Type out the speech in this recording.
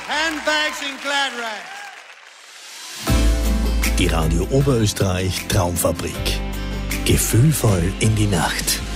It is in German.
handbags in glad rags. Die Radio Oberösterreich Traumfabrik. Gefühlvoll in die Nacht.